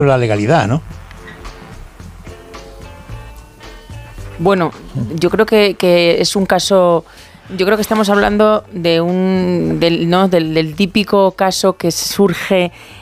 la legalidad, ¿no? Bueno, yo creo que es un caso. Yo creo que estamos hablando del típico caso que surge